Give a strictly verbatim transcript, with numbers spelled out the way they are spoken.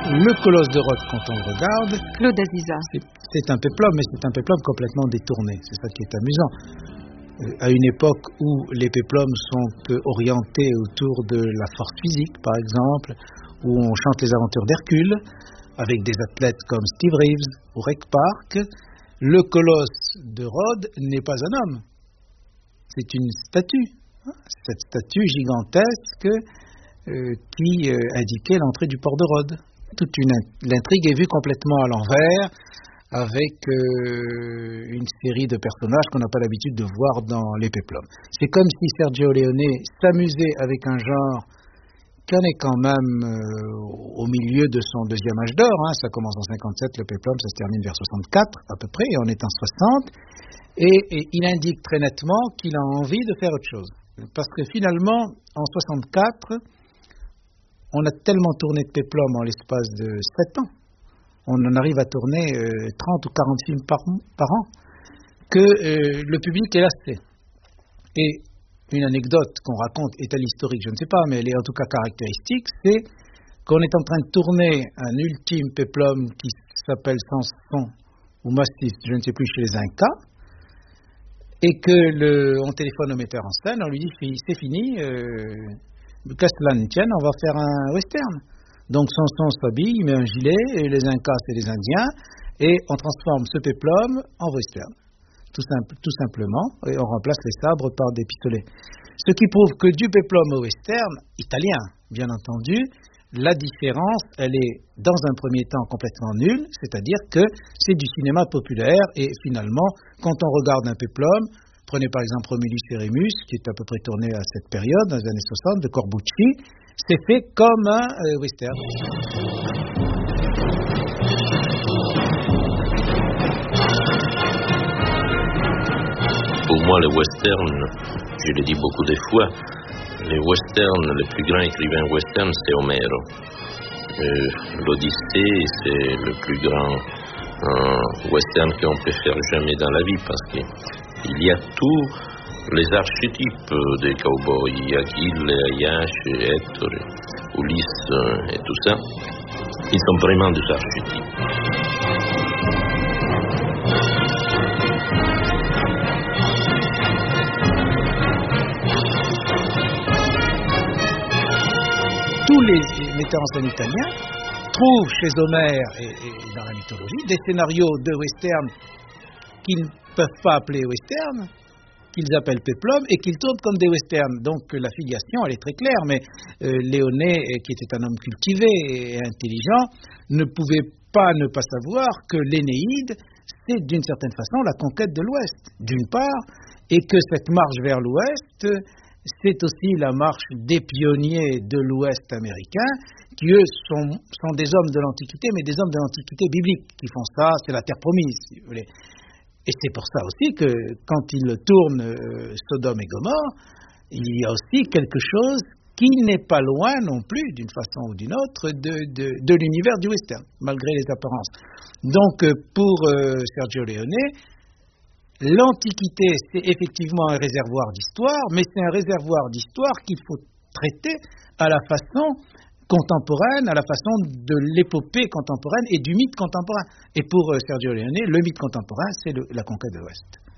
Le colosse de Rhodes, quand on le regarde, Claude Aziza. C'est, c'est un péplum, mais c'est un péplum complètement détourné. C'est ça qui est amusant. Euh, à une époque où les péplums sont euh, orientés autour de la force physique, par exemple, où on chante les aventures d'Hercule, avec des athlètes comme Steve Reeves ou Rec Park, le colosse de Rhodes n'est pas un homme. C'est une statue. Cette statue gigantesque euh, qui euh, indiquait l'entrée du port de Rhodes. Toute une, l'intrigue est vue complètement à l'envers, avec euh, une série de personnages qu'on n'a pas l'habitude de voir dans les péplums. C'est comme si Sergio Leone s'amusait avec un genre qui en est quand même euh, au milieu de son deuxième âge d'or. Hein. Ça commence en cinquante-sept, le péplum, ça se termine vers soixante-quatre à peu près, et on est en soixante. Et, et il indique très nettement qu'il a envie de faire autre chose. Parce que finalement, en soixante-quatre, on a tellement tourné de péplum en l'espace de sept ans, on en arrive à tourner euh, trente ou quarante films par, par an, que euh, le public est lassé. Et une anecdote qu'on raconte, est-elle historique, je ne sais pas, mais elle est en tout cas caractéristique, c'est qu'on est en train de tourner un ultime péplum qui s'appelle Samson ou Mastis, je ne sais plus, chez les Incas, et que le, on téléphone au metteur en scène, on lui dit c'est fini, euh, que cela ne tienne, on va faire un western. Donc Samson s'habille, il met un gilet, et les Incas c'est les Indiens, et on transforme ce péplum en western, tout, simple, tout simplement, et on remplace les sabres par des pistolets. Ce qui prouve que du péplum au western, italien bien entendu, la différence, elle est dans un premier temps complètement nulle, c'est-à-dire que c'est du cinéma populaire, et finalement, quand on regarde un péplum, prenez par exemple Romulus et Rémus, qui est à peu près tourné à cette période, dans les années soixante, de Corbucci, c'est fait comme un euh, western. Pour moi, le western, je l'ai dit beaucoup de fois, les westerns, le plus grand écrivain western, c'est Homero. Euh, L'Odyssée, c'est le plus grand euh, western qu'on peut faire jamais dans la vie, parce qu'il y a tous les archétypes des cowboys, Achille, Ayache, Hector, Ulysse et tout ça. Ils sont vraiment des archétypes. Tous les metteurs en scène italiens trouvent chez Homère et, et dans la mythologie des scénarios de western qu'ils ne peuvent pas appeler western, qu'ils appellent péplum et qu'ils tournent comme des westerns. Donc la filiation, elle est très claire, mais euh, Leone, qui était un homme cultivé et intelligent, ne pouvait pas ne pas savoir que l'Énéide, c'est d'une certaine façon la conquête de l'Ouest, d'une part, et que cette marche vers l'Ouest, c'est aussi la marche des pionniers de l'Ouest américain, qui eux sont, sont des hommes de l'Antiquité, mais des hommes de l'Antiquité biblique, qui font ça, c'est la terre promise, si vous voulez. Et c'est pour ça aussi que quand ils tournent euh, Sodome et Gomorrhe, il y a aussi quelque chose qui n'est pas loin non plus, d'une façon ou d'une autre, de, de, de l'univers du western, malgré les apparences. Donc euh, pour euh, Sergio Leone, l'Antiquité, c'est effectivement un réservoir d'histoire, mais c'est un réservoir d'histoire qu'il faut traiter à la façon contemporaine, à la façon de l'épopée contemporaine et du mythe contemporain. Et pour Sergio Leone, le mythe contemporain, c'est le, la conquête de l'Ouest.